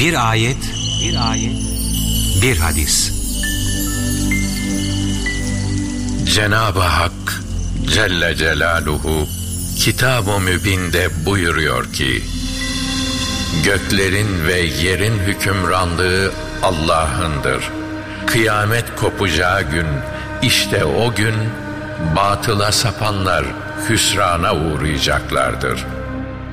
Bir ayet, bir hadis. Cenab-ı Hak Celle Celaluhu Kitab-ı Mübin'de buyuruyor ki: göklerin ve yerin hükümranlığı Allah'ındır. Kıyamet kopacağı gün, işte o gün batıla sapanlar hüsrana uğrayacaklardır.